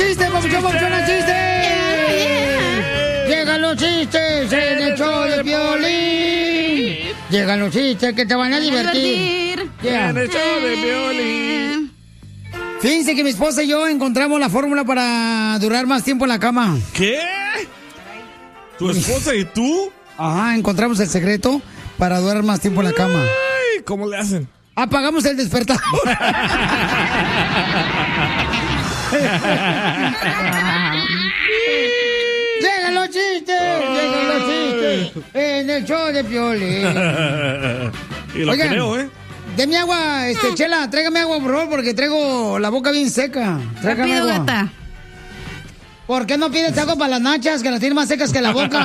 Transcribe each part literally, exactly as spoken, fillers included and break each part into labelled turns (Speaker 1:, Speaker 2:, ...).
Speaker 1: chistes, papuchón, papuchón, chistes. Llegan los chistes en el show de Piolín. Llegan los chistes que te van a divertir.
Speaker 2: En el show de Piolín.
Speaker 1: Fíjense que mi esposa y yo encontramos la fórmula para durar más tiempo en la cama.
Speaker 2: ¿Qué? ¿Tu esposa y tú?
Speaker 1: Ajá, encontramos el secreto para durar más tiempo en la cama.
Speaker 2: Ay, ¿cómo le hacen?
Speaker 1: Apagamos el despertador. ¡Llegan los chistes! ¡Llegan los chistes! En el show de Piolín.
Speaker 2: Y lo
Speaker 1: Oigan,
Speaker 2: creo, ¿eh?
Speaker 1: Deme agua, este, Chela, tráigame agua, por favor, porque traigo la boca bien seca. Tráigame
Speaker 3: Rápido,
Speaker 1: agua.
Speaker 3: gata.
Speaker 1: ¿Por qué no pides agua para las nachas, que las tienes más secas que la boca?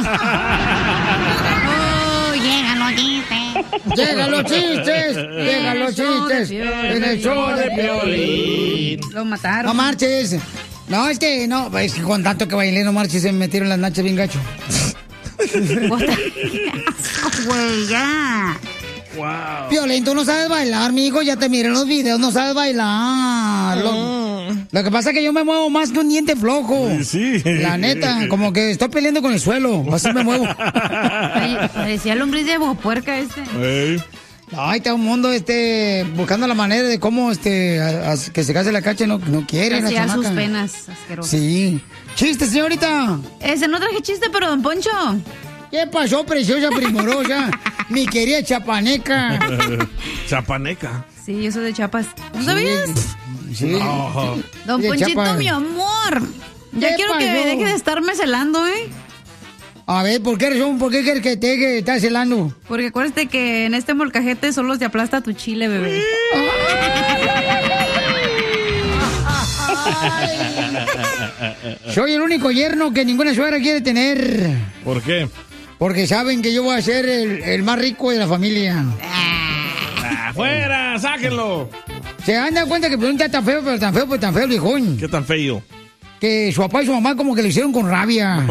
Speaker 3: Oh, llegan los chistes.
Speaker 1: ¡Llegan los chistes! ¡Llegan los chistes! En el show de Piolín.
Speaker 3: Lo mataron.
Speaker 1: No marches. No, es que no, es que con tanto que bailé, no marches, se me metieron las nachas bien gacho.
Speaker 3: Güey, ya.
Speaker 2: Wow.
Speaker 1: Piolín, tú no sabes bailar, mijo, ya te miré en los videos, no sabes bailar. Lo, lo que pasa es que yo me muevo más que un diente flojo.
Speaker 2: Sí.
Speaker 1: La neta, como que estoy peleando con el suelo, así me muevo.
Speaker 3: Ay, parecía lombriz de puerca este.
Speaker 2: Hey.
Speaker 1: Ay, está un mundo este buscando la manera de cómo este a- a- que se case la cacha, no, no quiere la
Speaker 3: Hacía sus
Speaker 1: chamaca.
Speaker 3: penas asquerosas.
Speaker 1: Sí. Chiste, señorita.
Speaker 3: Ese no traje chiste, pero don Poncho.
Speaker 1: ¿Qué pasó, preciosa primorosa? Mi querida chapaneca.
Speaker 2: Chapaneca.
Speaker 3: Sí, yo soy de Chiapas. ¿No sabías?
Speaker 1: Sí.
Speaker 2: Oh.
Speaker 3: Don
Speaker 1: de
Speaker 3: Ponchito,
Speaker 1: Chiapas.
Speaker 3: mi amor. Ya
Speaker 1: ¿Qué
Speaker 3: quiero que
Speaker 1: pasó?
Speaker 3: deje de estarme celando, ¿eh?
Speaker 1: A ver, ¿por qué razón? ¿Por qué quieres que te que estás celando?
Speaker 3: Porque acuérdate que en este molcajete solo se aplasta tu chile, bebé.
Speaker 1: Soy el único yerno que ninguna suegra quiere tener.
Speaker 2: ¿Por qué?
Speaker 1: Porque saben que yo voy a ser el, el más rico de la familia.
Speaker 2: ¡Afuera! ¡Sáquenlo!
Speaker 1: Se dan cuenta que Piolín está tan feo, pero tan feo, pero tan feo, viejón.
Speaker 2: ¿Qué tan feo?
Speaker 1: Que su papá y su mamá como que le hicieron con rabia.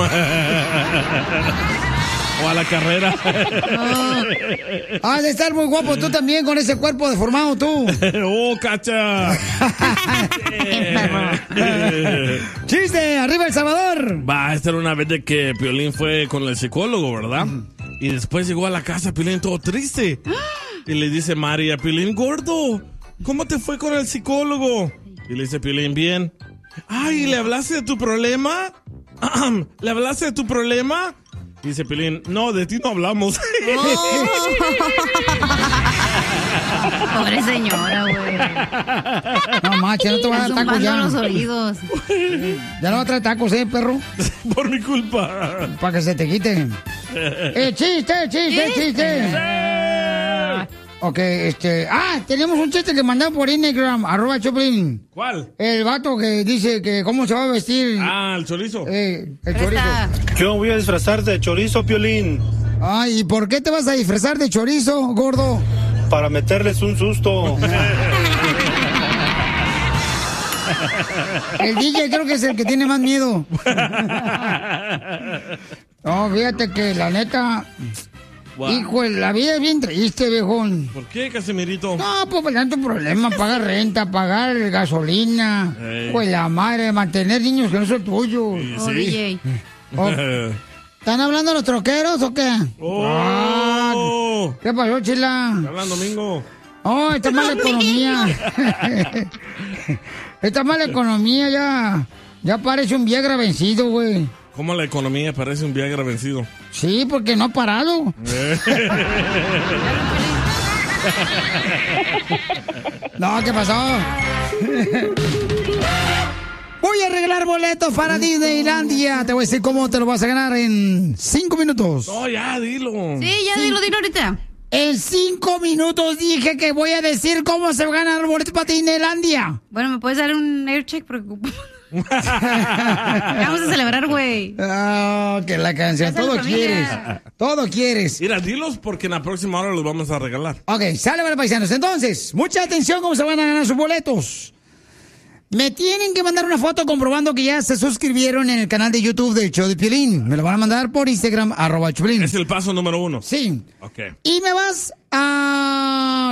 Speaker 2: O a la carrera.
Speaker 1: Has de estar muy guapo tú también con ese cuerpo deformado tú.
Speaker 2: ¡Oh, cacha!
Speaker 1: ¡Chiste! ¡Arriba El Salvador!
Speaker 2: Va, esta era una vez de que Piolín fue con el psicólogo, ¿verdad? Y después llegó a la casa Piolín todo triste. Y le dice Mari a Piolín, gordo, ¿cómo te fue con el psicólogo? Y le dice Piolín, bien. Ay, ¿le hablaste de tu problema? ¿Le hablaste de tu problema? Y dice Piolín, no, de ti no hablamos.
Speaker 3: Pobre señora, güey.
Speaker 1: No, macho, no te voy a dar tacos
Speaker 3: Zumbando
Speaker 1: ya.
Speaker 3: los oídos.
Speaker 1: Ya no va a traer tacos, ¿eh, perro?
Speaker 2: Por mi culpa.
Speaker 1: Para que se te quiten. ¡Eh, chiste, chiste, chiste! Ok, este... Ah, tenemos un chiste que mandaron por Instagram, arroba Choplin.
Speaker 2: ¿Cuál?
Speaker 1: El vato que dice que cómo se va a vestir.
Speaker 2: Ah, el chorizo.
Speaker 1: Eh, el chorizo.
Speaker 4: Yo voy a disfrazar de chorizo, Piolín.
Speaker 1: Ah, ¿y por qué te vas a disfrazar de chorizo, gordo?
Speaker 4: Para meterles un susto.
Speaker 1: El D J creo que es el que tiene más miedo. No, fíjate que la neta...
Speaker 2: Wow.
Speaker 1: Hijo, la vida es bien triste, viejón.
Speaker 2: ¿Por qué, Casimirito?
Speaker 1: No, pues por tanto problema, pagar renta, pagar gasolina,
Speaker 2: Ey.
Speaker 1: pues la madre, mantener niños que no son tuyos.
Speaker 2: Sí,
Speaker 3: Oh,
Speaker 2: sí.
Speaker 3: D J.
Speaker 1: Oh, ¿están hablando los troqueros o qué?
Speaker 2: Oh.
Speaker 1: Ah, ¿qué pasó, Chila?
Speaker 2: Hablan domingo.
Speaker 1: Oh, está mala economía. Esta mala economía ya, ya parece un Viagra vencido, güey.
Speaker 2: ¿Cómo la economía parece un Viagra vencido?
Speaker 1: Sí, porque no ha parado. No, ¿qué pasó? Voy a arreglar boletos para Disneylandia. Te voy a decir cómo te lo vas a ganar en cinco minutos.
Speaker 2: No, ya, dilo.
Speaker 3: Sí, ya dilo, dilo ahorita.
Speaker 1: En cinco minutos dije que voy a decir cómo se va a ganar el boleto para Disneylandia.
Speaker 3: Bueno, ¿me puedes dar un air check? Porque... Vamos a celebrar, güey.
Speaker 1: Ah, que la canción.
Speaker 3: Esa es
Speaker 1: Todo
Speaker 3: la familia.
Speaker 1: quieres. Todo quieres.
Speaker 2: Mira, dilos porque en la próxima hora los vamos a regalar.
Speaker 1: Ok, sale, bueno, paisanos. Entonces, mucha atención cómo se van a ganar sus boletos. Me tienen que mandar una foto comprobando que ya se suscribieron en el canal de YouTube del Show de Piolín. Me lo van a mandar por Instagram, arroba Choplin.
Speaker 2: Es el paso número uno.
Speaker 1: Sí.
Speaker 2: Ok.
Speaker 1: Y me vas a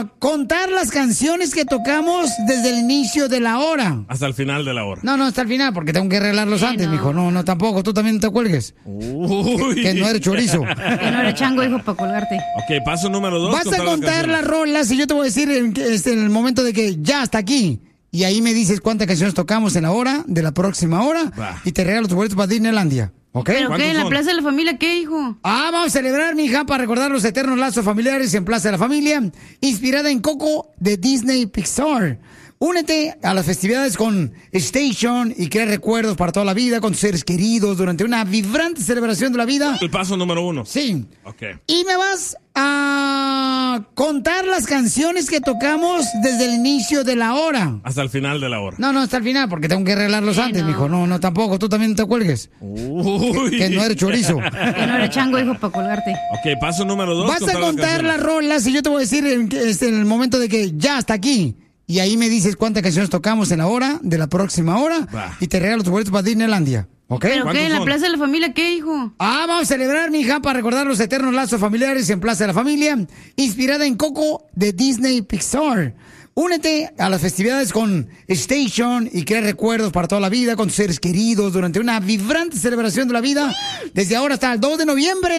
Speaker 1: a contar las canciones que tocamos desde el inicio de la hora.
Speaker 2: Hasta el final de la hora.
Speaker 1: No, no, hasta el final, porque tengo que arreglarlos
Speaker 3: Sí,
Speaker 1: antes,
Speaker 3: no.
Speaker 1: mijo. No, no, tampoco. Tú también no te cuelgues.
Speaker 2: Uy.
Speaker 1: Que, que no eres chorizo.
Speaker 3: Que no eres chango, hijo, para colgarte.
Speaker 2: Ok, paso número dos.
Speaker 1: Vas a contar las
Speaker 2: canciones.
Speaker 1: rolas y yo te voy a decir en, que- este, en el momento de que ya hasta aquí. Y ahí me dices cuántas canciones tocamos en la hora de la próxima hora.
Speaker 2: Va.
Speaker 1: Y te regalo tus boletos para Disneylandia. ¿Ok?
Speaker 3: ¿Pero
Speaker 2: ¿Cuántos
Speaker 3: qué? ¿En la
Speaker 2: son?
Speaker 3: Plaza de la Familia qué, hijo?
Speaker 1: Ah, vamos a celebrar, mija, para recordar los eternos lazos familiares en Plaza de la Familia, inspirada en Coco de Disney Pixar. Únete a las festividades con Station y crea recuerdos para toda la vida con tus seres queridos durante una vibrante celebración de la vida.
Speaker 2: El paso número uno.
Speaker 1: Sí.
Speaker 2: Ok.
Speaker 1: Y me vas a contar las canciones que tocamos desde el inicio de la hora.
Speaker 2: Hasta el final de la hora.
Speaker 1: No, no, hasta el final, porque tengo que arreglarlos
Speaker 3: Sí,
Speaker 1: antes,
Speaker 3: no.
Speaker 1: mijo. No, no, tampoco. Tú también no te cuelgues.
Speaker 2: Uy.
Speaker 1: Que no eres chorizo.
Speaker 3: Que no eres chango, hijo, para colgarte.
Speaker 2: Ok, paso número dos.
Speaker 1: Vas a contar las rolas y yo te voy a decir en, que- este, en el momento de que ya hasta aquí. Y ahí me dices cuántas canciones tocamos en la hora de la próxima hora.
Speaker 2: Va.
Speaker 1: Y te regalo tus boletos para Disneylandia. ¿Ok?
Speaker 3: ¿Pero
Speaker 2: ¿Cuántos
Speaker 3: qué? ¿En la
Speaker 2: son?
Speaker 3: Plaza de la Familia qué, hijo?
Speaker 1: Ah, vamos a celebrar, mija, para recordar los eternos lazos familiares en Plaza de la Familia, inspirada en Coco de Disney Pixar. Únete a las festividades con Station y crea recuerdos para toda la vida con tus seres queridos durante una vibrante celebración de la vida desde ahora hasta el dos de noviembre.